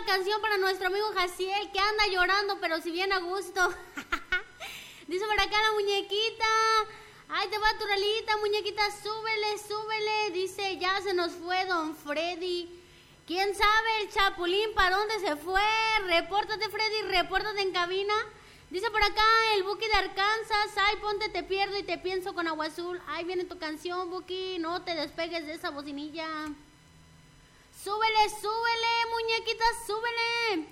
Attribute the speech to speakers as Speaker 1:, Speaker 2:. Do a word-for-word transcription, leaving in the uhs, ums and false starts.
Speaker 1: canción para nuestro amigo Jaciel, que anda llorando, pero si bien a gusto. Dice por acá la muñequita. Ay, te va tu rolita, muñequita, súbele, súbele. Dice, ya se nos fue don Freddy. ¿Quién sabe el Chapulín para dónde se fue? Repórtate, Freddy, repórtate en cabina. Dice por acá el Buki de Arkansas. Ay, ponte, te pierdo y te pienso con agua azul. Ay, viene tu canción, Buki. No te despegues de esa bocinilla. Súbele, súbele, muñequita, súbele.